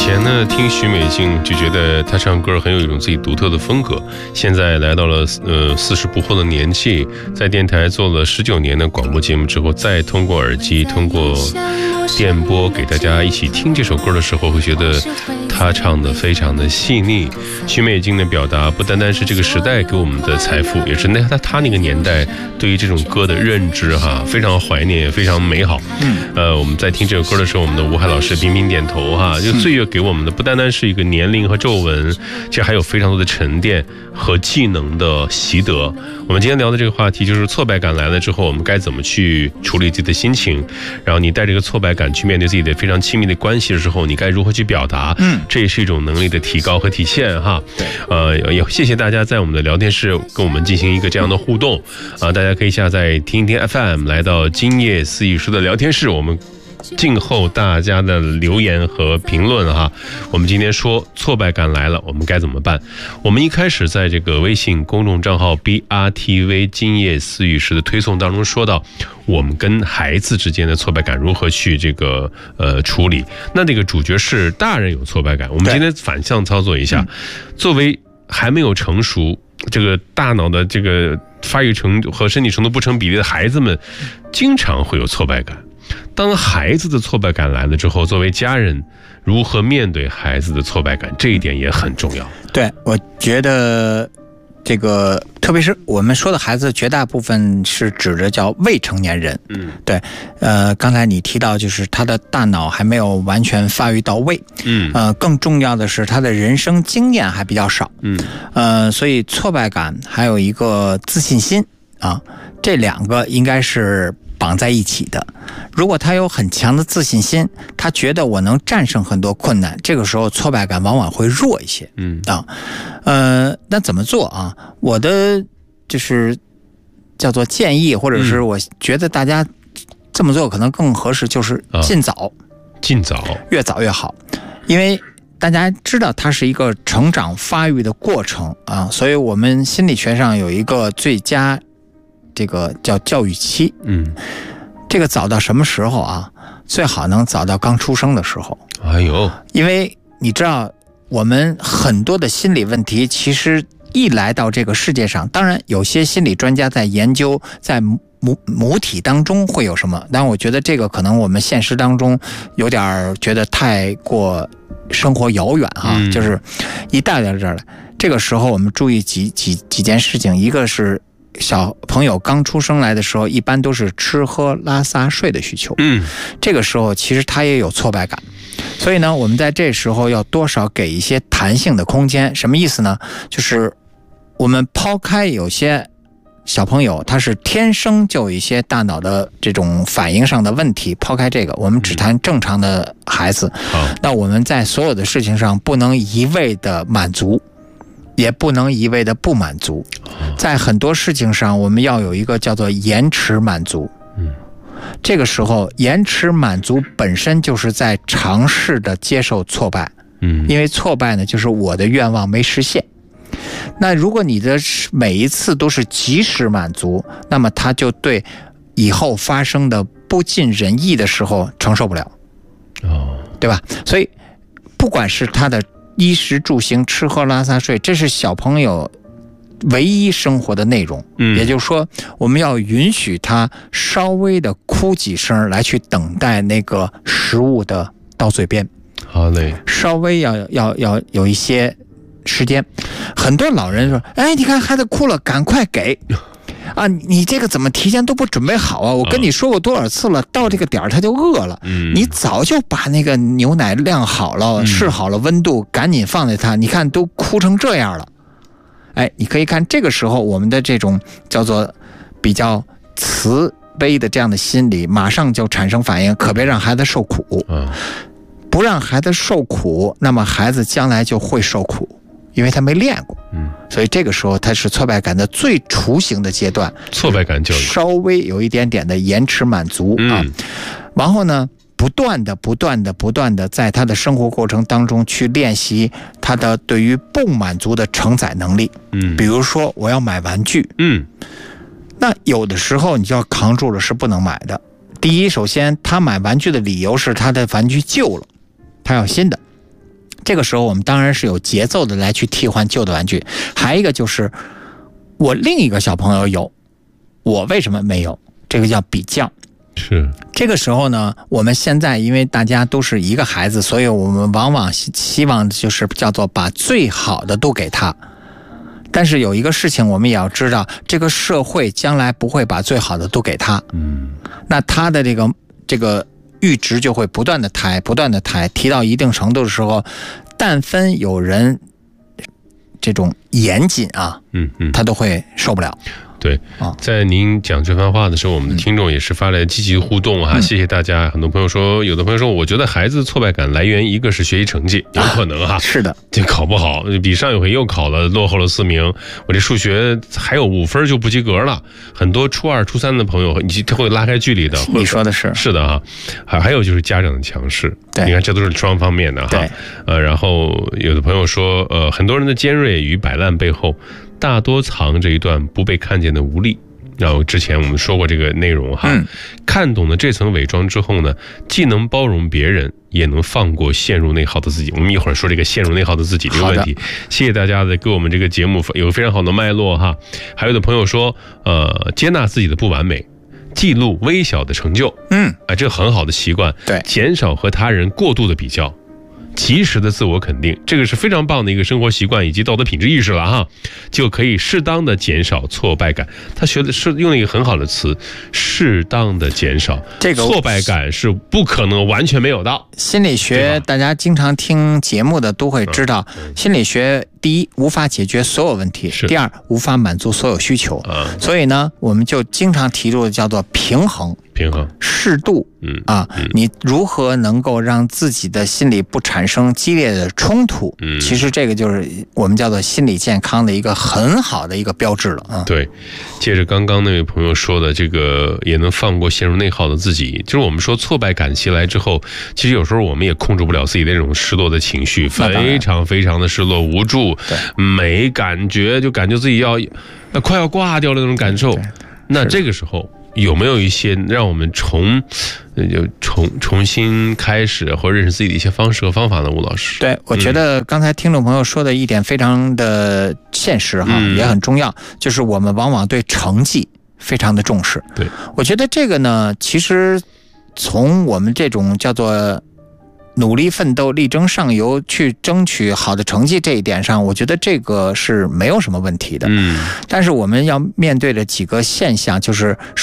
前呢，听许美静就觉得她唱歌很有一种自己独特的风格。现在来到了40不惑的年纪，在电台做了19年的广播节目之后，再通过耳机、通过电波给大家一起听这首歌的时候，会觉得她唱得非常的细腻。许美静的表达不单单是这个时代给我们的财富，也是她那个年代对于这种歌的认知哈，非常怀念，也非常美好。我们在听这首歌的时候，我们的吴海老师频频点头哈，就岁月给我们的不单单是一个年龄和皱纹，其实还有非常多的沉淀和技能的习得。我们今天聊的这个话题就是挫败感来了之后，我们该怎么去处理自己的心情，然后你带这个挫败感去面对自己的非常亲密的关系的时候，你该如何去表达，这也是一种能力的提高和体现哈。也谢谢大家在我们的聊天室跟我们进行一个这样的互动大家可以下载听一听 FM 来到今夜思雨书的聊天室，我们静候大家的留言和评论哈。我们今天说挫败感来了，我们该怎么办？我们一开始在这个微信公众账号 BRTV 今夜思雨时的推送当中说到，我们跟孩子之间的挫败感如何去这个处理。那这个主角是大人有挫败感，我们今天反向操作一下，作为还没有成熟，这个大脑的这个发育程度和身体程度不成比例的孩子们，经常会有挫败感。当孩子的挫败感来了之后，作为家人如何面对孩子的挫败感，这一点也很重要。 对，我觉得这个特别是我们说的孩子，绝大部分是指的叫未成年人。对，刚才你提到就是他的大脑还没有完全发育到位。更重要的是他的人生经验还比较少。所以挫败感还有一个自信心啊，这两个应该是绑在一起的。如果他有很强的自信心，他觉得我能战胜很多困难，这个时候挫败感往往会弱一些。那怎么做啊？我的就是叫做建议，或者是我觉得大家这么做可能更合适，就是尽早，越早越好。因为大家知道它是一个成长发育的过程啊，所以我们心理学上有一个最佳这个叫教育期。这个早到什么时候啊？最好能早到刚出生的时候。因为你知道我们很多的心理问题其实一来到这个世界上，当然有些心理专家在研究在母体当中会有什么，但我觉得这个可能我们现实当中有点觉得太过生活遥远哈。就是一带到这儿来，这个时候我们注意几件事情。一个是小朋友刚出生来的时候，一般都是吃喝拉撒睡的需求。这个时候其实他也有挫败感，所以呢，我们在这时候要多少给一些弹性的空间。什么意思呢？就是我们抛开有些小朋友他是天生就有一些大脑的这种反应上的问题，抛开这个，我们只谈正常的孩子。那我们在所有的事情上不能一味的满足，也不能一味的不满足。在很多事情上我们要有一个叫做延迟满足。这个时候延迟满足本身就是在尝试的接受挫败。因为挫败呢，就是我的愿望没实现。那如果你的每一次都是及时满足，那么他就对以后发生的不尽人意的时候承受不了。对吧？所以不管是他的衣食住行吃喝拉撒睡，这是小朋友唯一生活的内容。也就是说我们要允许他稍微的哭几声来去等待那个食物的到嘴边。 好嘞， 稍微要有一些时间。很多老人说，哎，你看孩子哭了赶快给啊，你这个怎么提前都不准备好啊？我跟你说过多少次了，到这个点儿他就饿了。你早就把那个牛奶晾好了，试好了温度，赶紧放在他，你看都哭成这样了。哎，你可以看这个时候我们的这种叫做比较慈悲的这样的心理马上就产生反应，可别让孩子受苦。不让孩子受苦，那么孩子将来就会受苦，因为他没练过。所以这个时候他是挫败感的最雏形的阶段， 挫败感教育稍微有一点点的延迟满足啊。然后呢，不断的在他的生活过程当中去练习他的对于不满足的承载能力。比如说我要买玩具。那有的时候你就要扛住了，是不能买的。第一，首先他买玩具的理由是他的玩具旧了，他要新的。 这个时候我们当然是有节奏的来去替换旧的玩具。还有一个就是我另一个小朋友有，我为什么没有？这个叫比较。 是这个时候呢，我们现在因为大家都是一个孩子，所以我们往往希望就是叫做把最好的都给他。但是有一个事情我们也要知道，这个社会将来不会把最好的都给他。那他的这个阈值就会不断的抬，提到一定程度的时候，但凡有人这种严谨啊，他都会受不了。 对，在您讲这番话的时候，我们的听众也是发来积极互动哈，谢谢大家。很多朋友说，有的朋友说，我觉得孩子挫败感来源一个是学习成绩，有可能哈， 是的， 就考不好，比上一回又考了，落后了4名，我这数学还有5分就不及格了。很多初2、初3的朋友，他会拉开距离的。 你说的是的哈，还有就是家长的强势，你看这都是双方面的哈。然后有的朋友说，很多人的尖锐与摆烂背后，大多藏着一段不被看见的无力。然后之前我们说过这个内容哈，看懂了这层伪装之后呢，既能包容别人，也能放过陷入内耗的自己。我们一会儿说这个陷入内耗的自己这个问题。谢谢大家的给我们这个节目有个非常好的脉络哈。还有的朋友说，接纳自己的不完美，记录微小的成就，这很好的习惯。 对， 减少和他人过度的比较。及时的自我肯定，这个是非常棒的一个生活习惯以及道德品质意识了哈，就可以适当的减少挫败感。他学的是用了一个很好的词，适当的减少。这个挫败感是不可能完全没有的。 心理学大家经常听节目的都会知道，心理学第一无法解决所有问题，第二无法满足所有需求。所以呢，我们就经常提出的叫做平衡、适度。你如何能够让自己的心理不产生激烈的冲突？其实这个就是我们叫做心理健康的一个很好的一个标志了。 对，接着刚刚那位朋友说的，这个也能放过陷入内耗的自己。就是我们说挫败感袭来之后，其实有时候我们也控制不了自己的这种失落的情绪，非常非常的失落无助，没感觉，就感觉自己快要挂掉了那种感受。那这个时候有没有一些让我们重新开始或认识自己的一些方式和方法呢？吴老师， 对，我觉得刚才听众朋友说的一点非常的现实哈，也很重要，就是我们往往对成绩非常的重视。 对， 我觉得这个呢，其实从我们这种叫做努力奋斗、力争上游去争取好的成绩这一点上，我觉得这个是没有什么问题的。但是我们要面对的几个现象就是。